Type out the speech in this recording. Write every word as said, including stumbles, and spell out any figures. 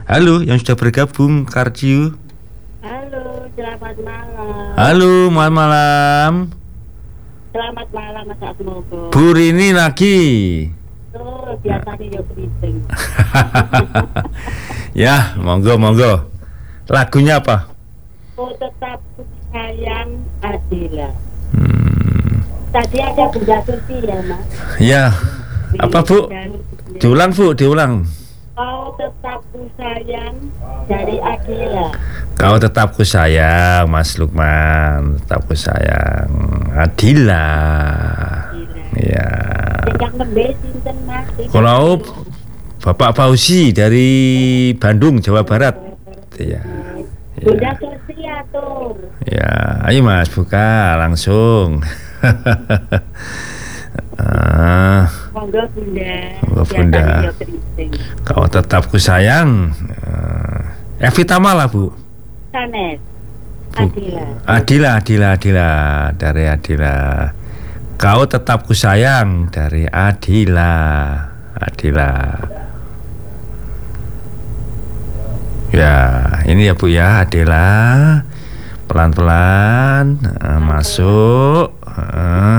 Halo, yang sudah bergabung, Karciu. Halo, selamat malam. Halo, malam malam. Selamat malam, Mas Atmoko. Bu Rini lagi. Oh, biasanya yo keriting. Ya, monggo monggo. Lagunya apa? Oh, tetap sayang Adila. Hmm. Tadi ada Bunda Susi ya, Mas. Ya. Apa, Bu? Diulang, Bu, diulang. Kau tetap ku sayang dari Adila. Kau tetap ku sayang, Mas Lukman. Tetap ku sayang Adila. Ya. Sejak nembe sinten, Mas? Kalau Bapak Fauzi dari Bandung, Jawa Barat. Ya. Bunda Susi atur. Ya, ayo Mas, buka langsung. ah, Monggo Bunda. Monggo, Bunda. Biasanya yo keriting. Kau tetap ku sayang. Uh, Evita Mala, Bu. Sanes. Bu. Adila. Adila, Adila, Adila dari Adila. Kau tetap ku sayang dari Adila. Adila. Ya, ini ya Bu ya, Adila. Pelan-pelan uh, masuk. Uh,